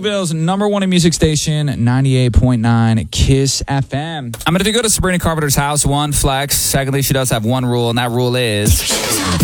Louisville's number one in music station, 98.9 Kiss FM. I'm going to go to Sabrina Carpenter's house. One, flex. Secondly, she does have one rule, and that rule is